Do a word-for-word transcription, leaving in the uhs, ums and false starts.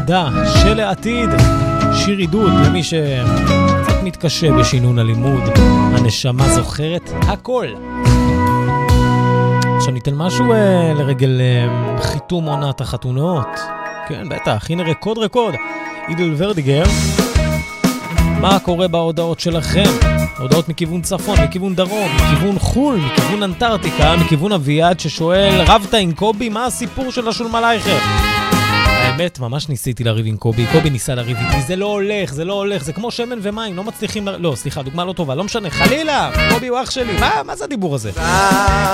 אגדה של העתיד, שיר עידוד למי שקצת מתקשה בשינון הלימוד. הנשמה זוכרת הכל. עכשיו ניתן משהו אה, לרגל אה, חיתום עונת החתונות. כן, בטח, הנה רקוד רקוד. אידל ורדיגר. מה קורה בהודעות שלכם? הודעות מכיוון צפון, מכיוון דרום, מכיוון חול, מכיוון אנטארקטיקה, מכיוון אביעד ששואל, רבת עם קובי, מה הסיפור של השולמה לייכר? האמת, ממש ניסיתי לריב עם קובי, קובי ניסה לריב איתי, זה לא הולך, זה לא הולך, זה כמו שמן ומים, לא מצליחים, ל... לא, סליחה, דוגמה לא טובה, לא משנה, חלילה, קובי הוא אח שלי, מה, מה זה הדיבור הזה?